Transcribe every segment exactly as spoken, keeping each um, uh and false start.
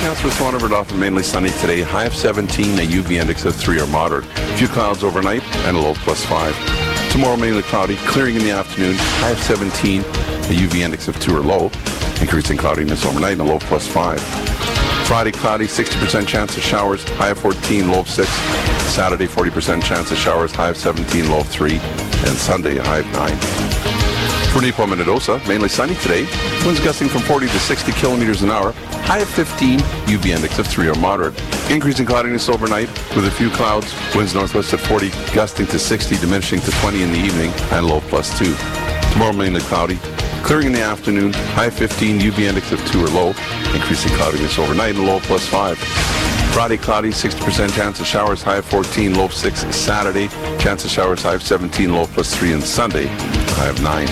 forecast for Swan River Dauphin, mainly sunny today. High of seventeen, a U V index of three or moderate. A few clouds overnight and a low plus five. Tomorrow mainly cloudy, clearing in the afternoon. High of seventeen, a U V index of two or low. Increasing cloudiness overnight and a low plus five. Friday cloudy, sixty percent chance of showers. High of fourteen, low of six. Saturday, forty percent chance of showers. High of seventeen, low of three. And Sunday, a high of nine. For Nipo Minnedosa, mainly sunny today. Winds gusting from forty to sixty kilometers an hour. High of fifteen, U V index of three or moderate. Increasing cloudiness overnight with a few clouds. Winds northwest at forty, gusting to sixty, diminishing to twenty in the evening, and low plus two. Tomorrow mainly cloudy. Clearing in the afternoon, high of fifteen, U V index of two or low. Increasing cloudiness overnight, and low plus five. Friday cloudy, sixty percent chance of showers, high of fourteen, low of six. Saturday, chance of showers, high of seventeen, low plus three. And Sunday, high of nine.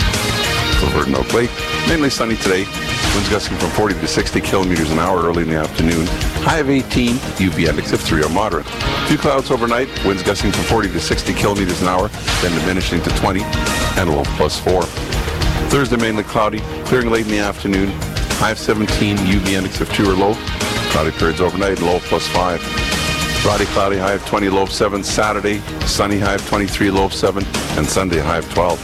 For Virgin Oak Lake, mainly sunny today. Winds gusting from forty to sixty kilometers an hour early in the afternoon. High of eighteen, U V index of three or moderate. A few clouds overnight, winds gusting from forty to sixty kilometers an hour, then diminishing to twenty, and a low plus four. Thursday mainly cloudy, clearing late in the afternoon. High of seventeen, U V index of two or low. Cloudy periods overnight, low plus five. Friday cloudy, high of twenty, low of seven. Saturday, sunny, high of twenty-three, low of seven. And Sunday, high of twelve.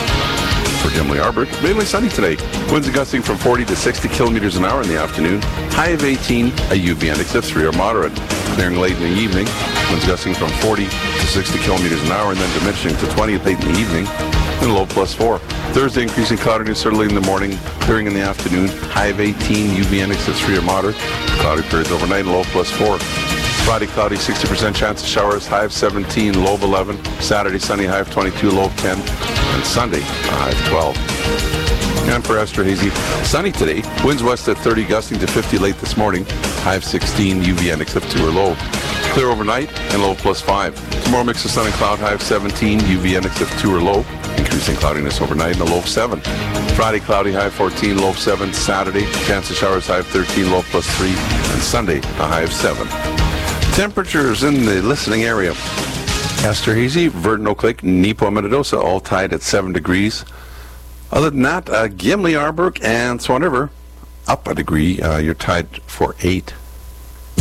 For Gimli Arbor, mainly sunny today. Winds gusting from forty to sixty kilometers an hour in the afternoon. High of eighteen, a U V index of three or moderate. Clearing late in the evening. Winds gusting from forty to sixty kilometers an hour and then diminishing to twenty late in the evening. And low plus four. Thursday, increasing cloudiness early in the morning, clearing in the afternoon. High of eighteen, U V index of three or moderate. Cloudy periods overnight, low plus four. Friday, cloudy, sixty percent chance of showers. High of seventeen, low of eleven. Saturday, sunny, high of twenty-two, low of ten. And Sunday, high of twelve. And for Esterhazy, sunny today. Winds west at thirty, gusting to fifty late this morning. High of sixteen, U V index of two or low. Clear overnight and low plus five. Tomorrow, mix of sun and cloud, high of seventeen, U V index of two or low. Increasing cloudiness overnight and a low of seven. Friday, cloudy, high of fourteen, low of seven. Saturday, chance of showers, high of thirteen, low plus three. And Sunday, a high of seven. Temperatures in the listening area. Esterhazy, Virgin Oak Lake, Nipo Minnedosa, all tied at seven degrees. Other than that, uh, Gimli, Arbrook, and Swan River, up a degree. Uh, you're tied for eight.